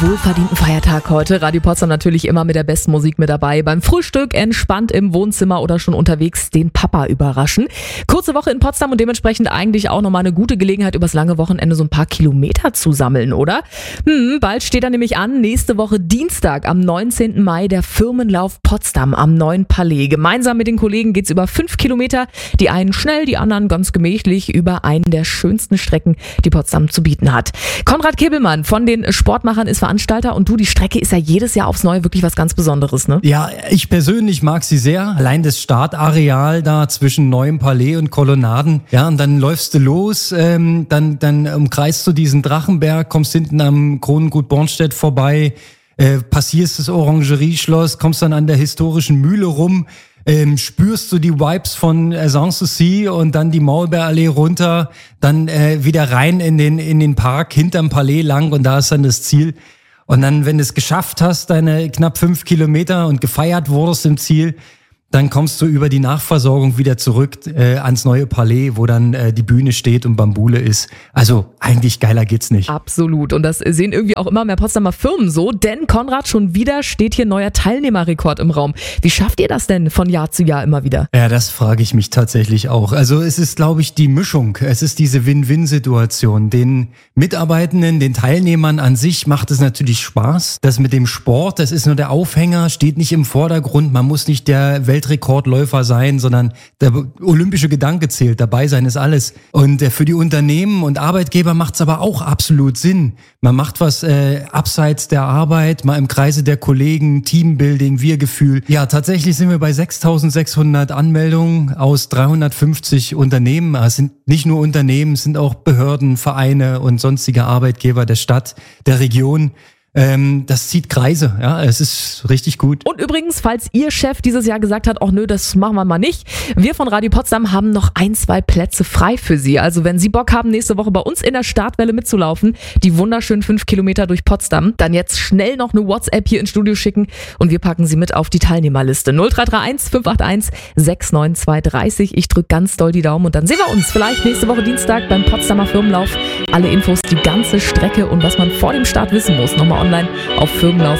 Wohlverdienten Feiertag heute. Radio Potsdam natürlich immer mit der besten Musik mit dabei. Beim Frühstück entspannt im Wohnzimmer oder schon unterwegs den Papa überraschen. Kurze Woche in Potsdam und dementsprechend eigentlich auch nochmal eine gute Gelegenheit, übers lange Wochenende so ein paar Kilometer zu sammeln, oder? Bald steht er nämlich an. Nächste Woche Dienstag am 19. Mai der Firmenlauf Potsdam am Neuen Palais. Gemeinsam mit den Kollegen geht's über 5 Kilometer. Die einen schnell, die anderen ganz gemächlich über einen der schönsten Strecken, die Potsdam zu bieten hat. Konrad Kibbelmann von den Sportmachern ist Veranstalter und du, die Strecke ist ja jedes Jahr aufs Neue wirklich was ganz Besonderes, ne? Ja, ich persönlich mag sie sehr. Allein das Startareal da zwischen Neuem Palais und Kolonnaden. Ja, und dann läufst du los, dann umkreist du diesen Drachenberg, kommst hinten am Kronengut Bornstedt vorbei, passierst das Orangerieschloss, kommst dann an der historischen Mühle rum, spürst du die Vibes von Sanssouci und dann die Maulbeerallee runter, dann wieder rein in den Park hinterm Palais lang und da ist dann das Ziel. Und dann, wenn du es geschafft hast, deine knapp 5 Kilometer und gefeiert wurdest im Ziel, dann kommst du über die Nachversorgung wieder zurück ans Neue Palais, wo dann die Bühne steht und Bambule ist. Also eigentlich geiler geht's nicht. Absolut. Und das sehen irgendwie auch immer mehr Potsdamer Firmen so. Denn Konrad, schon wieder steht hier neuer Teilnehmerrekord im Raum. Wie schafft ihr das denn von Jahr zu Jahr immer wieder? Ja, das frage ich mich tatsächlich auch. Also es ist, glaube ich, die Mischung. Es ist diese Win-Win-Situation. Den Mitarbeitenden, den Teilnehmern an sich macht es natürlich Spaß. Das mit dem Sport, das ist nur der Aufhänger, steht nicht im Vordergrund. Man muss nicht der Weltrekordläufer sein, sondern der olympische Gedanke zählt. Dabei sein ist alles. Und für die Unternehmen und Arbeitgeber macht es aber auch absolut Sinn. Man macht was abseits der Arbeit, mal im Kreise der Kollegen, Teambuilding, Wir-Gefühl. Ja, tatsächlich sind wir bei 6.600 Anmeldungen aus 350 Unternehmen. Es sind nicht nur Unternehmen, es sind auch Behörden, Vereine und sonstige Arbeitgeber der Stadt, der Region. Das zieht Kreise, ja, es ist richtig gut. Und übrigens, falls Ihr Chef dieses Jahr gesagt hat, ach nö, das machen wir mal nicht, wir von Radio Potsdam haben noch 1-2 Plätze frei für Sie. Also wenn Sie Bock haben, nächste Woche bei uns in der Startwelle mitzulaufen, die wunderschönen 5 Kilometer durch Potsdam, dann jetzt schnell noch eine WhatsApp hier ins Studio schicken und wir packen Sie mit auf die Teilnehmerliste. 0331 581 69230. Ich drücke ganz doll die Daumen und dann sehen wir uns vielleicht nächste Woche Dienstag beim Potsdamer Firmenlauf. Alle Infos, die ganze Strecke und was man vor dem Start wissen muss, nochmal online auf firmenlauf.de.